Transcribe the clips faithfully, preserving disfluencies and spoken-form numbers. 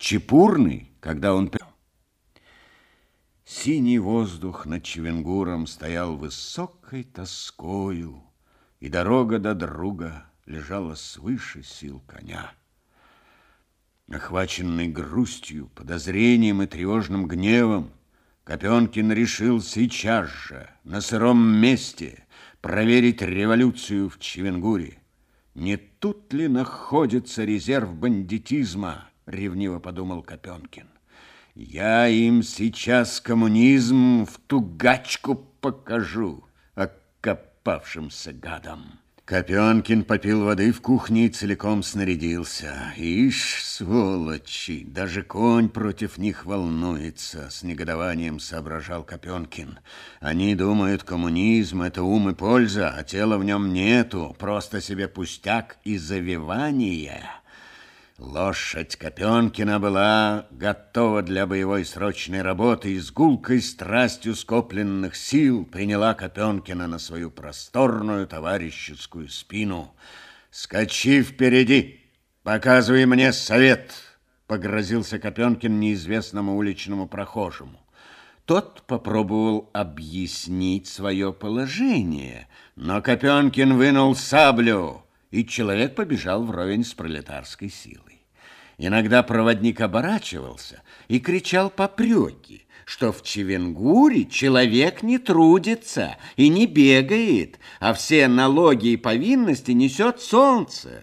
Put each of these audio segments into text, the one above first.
Чепурный, когда он... Синий воздух над Чевенгуром стоял высокой тоскою, и дорога до друга лежала свыше сил коня. Охваченный грустью, подозрением и тревожным гневом, Копенкин решил сейчас же, на сыром месте, проверить революцию в Чевенгуре. Не тут ли находится резерв бандитизма, ревниво подумал Копенкин. Я им сейчас коммунизм в тугачку покажу, окопавшимся гадам. Копенкин попил воды в кухне и целиком снарядился. Ишь, сволочи, даже конь против них волнуется, с негодованием соображал Копенкин. Они думают, коммунизм – это ум и польза, а тела в нем нету, просто себе пустяк и завивание. Лошадь Копенкина была готова для боевой срочной работы и с гулкой страстью скопленных сил приняла Копенкина на свою просторную товарищескую спину. «Скачи впереди, показывай мне совет!» — погрозился Копенкин неизвестному уличному прохожему. Тот попробовал объяснить свое положение, но Копенкин вынул саблю, и человек побежал вровень с пролетарской силой. Иногда проводник оборачивался и кричал попреки, что в Чевенгуре человек не трудится и не бегает, а все налоги и повинности несет солнце.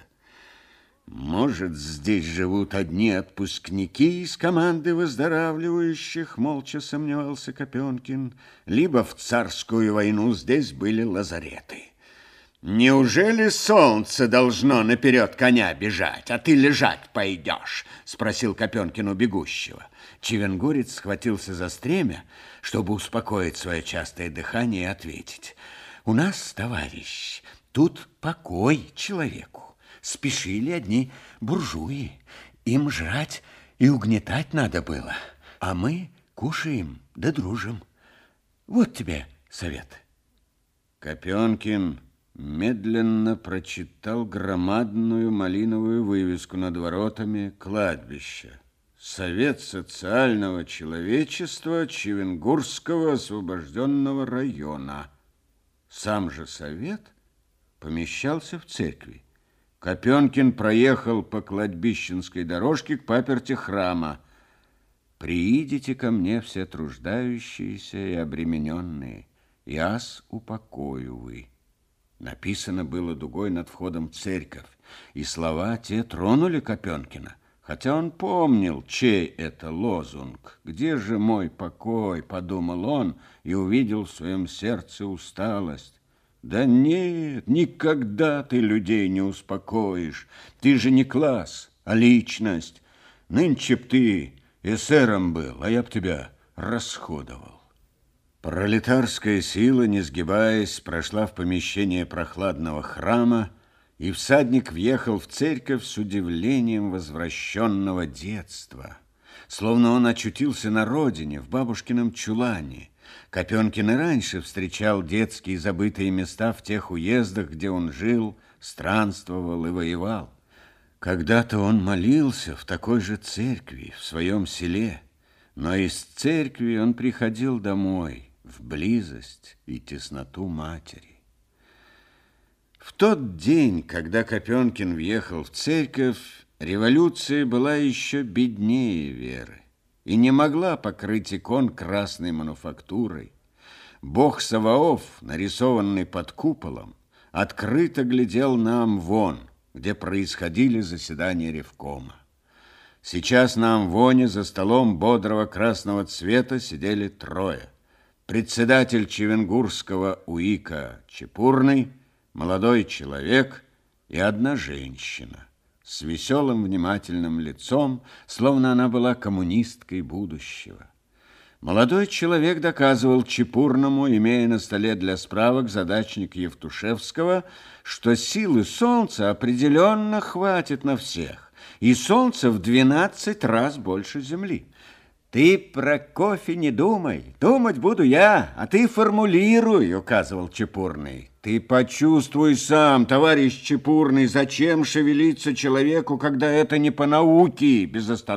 Может, здесь живут одни отпускники из команды выздоравливающих, молча сомневался Копенкин, либо в царскую войну здесь были лазареты. «Неужели солнце должно наперед коня бежать, а ты лежать пойдешь?» — спросил Копенкин у бегущего. Чевенгурец схватился за стремя, чтобы успокоить свое частое дыхание и ответить. «У нас, товарищ, тут покой человеку. Спешили одни буржуи. Им жрать и угнетать надо было, а мы кушаем да дружим. Вот тебе совет». Копенкин медленно прочитал громадную малиновую вывеску над воротами кладбища. Совет социального человечества Чевенгурского освобожденного района. Сам же совет помещался в церкви. Копенкин проехал по кладбищенской дорожке к паперти храма. «Приидите ко мне все труждающиеся и обремененные, и ас упокою вы». Написано было дугой над входом в церковь, и слова те тронули Копенкина, хотя он помнил, чей это лозунг. «Где же мой покой?» — подумал он и увидел в своем сердце усталость. «Да нет, никогда ты людей не успокоишь. Ты же не класс, а личность. Нынче б ты эсером был, а я б тебя расходовал». Пролетарская сила, не сгибаясь, прошла в помещение прохладного храма, и всадник въехал в церковь с удивлением возвращенного детства. Словно он очутился на родине, в бабушкином чулане. Копенкин и раньше встречал детские забытые места в тех уездах, где он жил, странствовал и воевал. Когда-то он молился в такой же церкви, в своем селе, но из церкви он приходил домой, в близость и тесноту матери. В тот день, когда Копенкин въехал в церковь, революция была еще беднее Веры и не могла покрыть икон красной мануфактурой. Бог Саваоф, нарисованный под куполом, открыто глядел на Амвон, где происходили заседания ревкома. Сейчас на Амвоне за столом бодрого красного цвета сидели трое. Председатель Чевенгурского УИКа Чепурный, молодой человек и одна женщина с веселым внимательным лицом, словно она была коммунисткой будущего. Молодой человек доказывал Чепурному, имея на столе для справок задачник Евтушевского, что силы солнца определенно хватит на всех, и солнце в двенадцать раз больше Земли. «Ты про кофе не думай, думать буду я, а ты формулируй», — указывал Чепурный. «Ты почувствуй сам, товарищ Чепурный, зачем шевелиться человеку, когда это не по науке», — без остановки